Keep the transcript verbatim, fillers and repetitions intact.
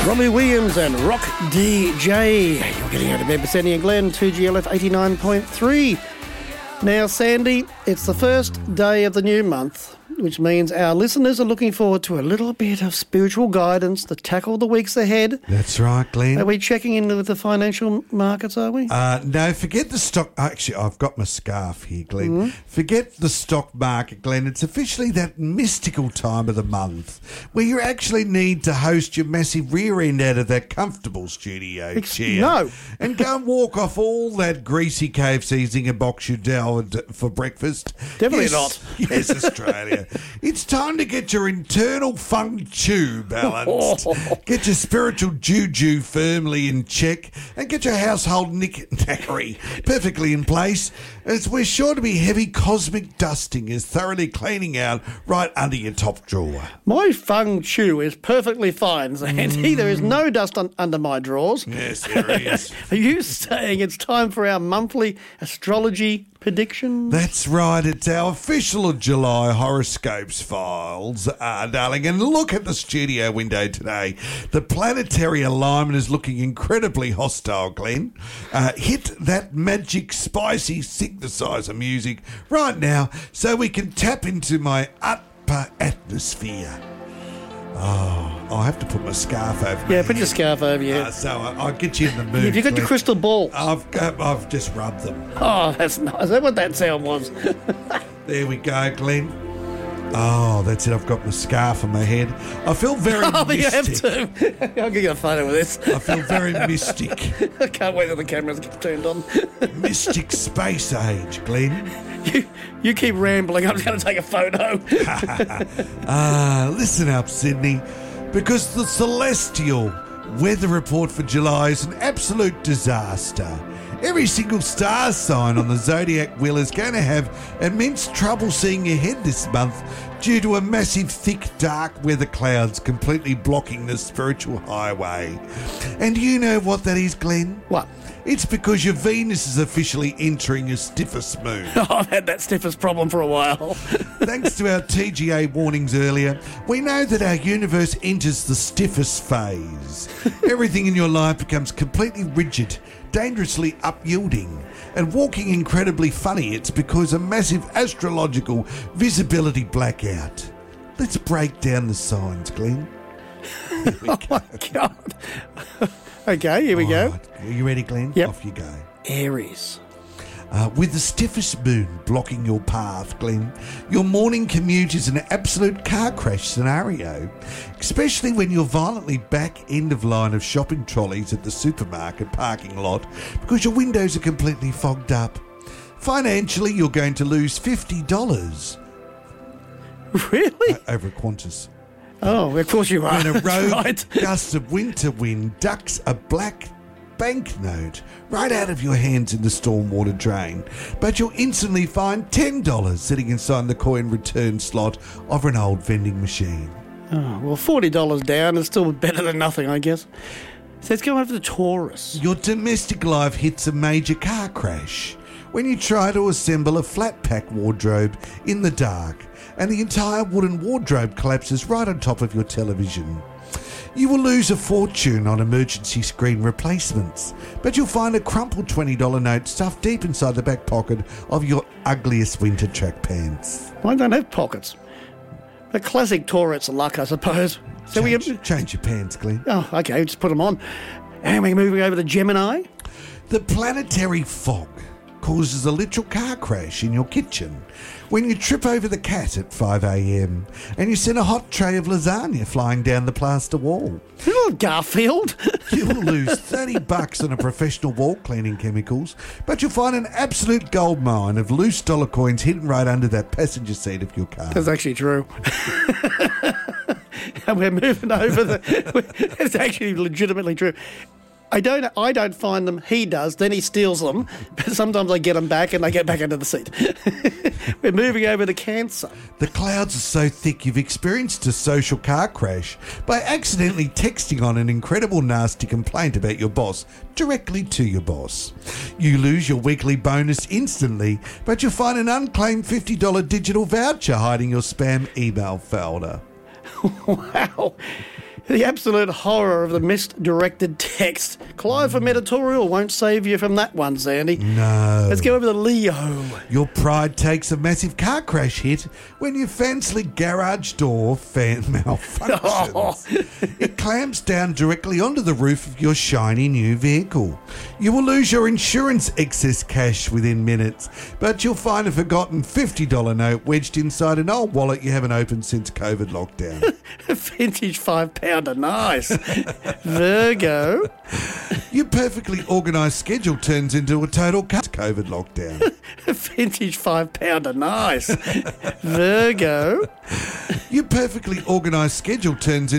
Robbie Williams and Rock D J. You're getting out of bed with Sandy and Glenn, two G L F eighty-nine point three. Now, Sandy, it's the first day of the new month, which means our listeners are looking forward to a little bit of spiritual guidance to tackle the weeks ahead. That's right, Glenn. Are we checking in with the financial markets, are we? Uh, no, forget the stock... Actually, I've got my scarf here, Glenn. Mm-hmm. Forget the stock market, Glenn. It's officially that mystical time of the month where you actually need to host your massive rear end out of that comfortable studio Ex- chair. No. And go and walk off all that greasy K F C zinger box you devoured for breakfast. Definitely yes, not. Yes, Australia. It's time to get your internal feng shui balanced. Get your spiritual juju firmly in check and get your household knick-knackery perfectly in place, as we're sure to be heavy cosmic dusting is thoroughly cleaning out right under your top drawer. My feng shui is perfectly fine, Sandy. Mm. There is no dust un- under my drawers. Yes, there is. Are you saying it's time for our monthly astrology prediction? That's right. It's our official July horoscopes files, uh, darling. And look at the studio window today. The planetary alignment is looking incredibly hostile, Glenn. Uh, hit that magic, spicy synthesizer music right now so we can tap into my upper atmosphere. Oh, I'll have to put my scarf over Yeah, my put head. your scarf over you. Uh, so I- I'll get you in the mood. Have you got Glenn. your crystal ball? I've got, I've just rubbed them. Oh, that's nice. Is that what that sound was? There we go, Glenn. Oh, that's it. I've got my scarf on my head. I feel very oh, mystic. you have to. I'll get you a photo of this. I feel very mystic. I can't wait till the cameras get turned on. Mystic space age, Glenn. You, you keep rambling. I'm just going to take a photo. Ah, listen up, Sydney, because the celestial weather report for July is an absolute disaster. Every single star sign on the zodiac wheel is going to have immense trouble seeing ahead this month due to a massive, thick, dark weather clouds completely blocking the spiritual highway. And you know what that is, Glenn? What? It's because your Venus is officially entering a stiffest mood. Oh, I've had that stiffest problem for a while. Thanks to our T G A warnings earlier, we know that our universe enters the stiffest phase. Everything in your life becomes completely rigid, dangerously unyielding, and walking incredibly funny. It's because a massive astrological visibility blackout. Let's break down the signs, Glenn. Oh, my God. Okay, here we go. Right. Are you ready, Glenn? Yep. Off you go. Aries. Uh, with the stiffest moon blocking your path, Glenn, your morning commute is an absolute car crash scenario, especially when you're violently back end of line of shopping trolleys at the supermarket parking lot because your windows are completely fogged up. Financially, you're going to lose fifty dollars. Really? Uh, over at Qantas. Oh, of course you are. When a That's rogue right. gust of winter wind ducks a black banknote right out of your hands in the stormwater drain, but you'll instantly find ten dollars sitting inside the coin return slot of an old vending machine. Oh, well, forty dollars down is still better than nothing, I guess. So let's go over to Taurus. Your domestic life hits a major car crash when you try to assemble a flat pack wardrobe in the dark and the entire wooden wardrobe collapses right on top of your television. You will lose a fortune on emergency screen replacements, but you'll find a crumpled twenty dollars note stuffed deep inside the back pocket of your ugliest winter track pants. Mine don't have pockets. The classic Taurus luck, I suppose. So change, we change your pants, Glenn. Oh, okay, just put them on. And we're moving over to Gemini. The planetary fog causes a literal car crash in your kitchen when you trip over the cat at five a.m. and you send a hot tray of lasagna flying down the plaster wall. Oh, Garfield. You will lose thirty bucks on a professional wall cleaning chemicals, but you'll find an absolute gold mine of loose dollar coins hidden right under that passenger seat of your car. That's actually true. And we're moving over the... It's actually legitimately true. I don't I don't find them, he does, then he steals them, but sometimes I get them back and they get back into the seat. We're moving over to Cancer. The clouds are so thick you've experienced a social car crash by accidentally texting on an incredible nasty complaint about your boss directly to your boss. You lose your weekly bonus instantly, but you'll find an unclaimed fifty dollars digital voucher hiding your spam email folder. Wow. The absolute horror of the misdirected text. Clive from editorial won't save you from that one, Sandy. No. Let's go over to Leo. Your pride takes a massive car crash hit when your fancy garage door fan malfunctions. It clamps down directly onto the roof of your shiny new vehicle. You will lose your insurance excess cash within minutes, but you'll find a forgotten fifty dollars note wedged inside an old wallet you haven't opened since COVID lockdown. A vintage five pounder, nice. Virgo. Your perfectly organised schedule turns into a total cut COVID lockdown. A vintage five pounder, nice. Virgo. Your perfectly organised schedule turns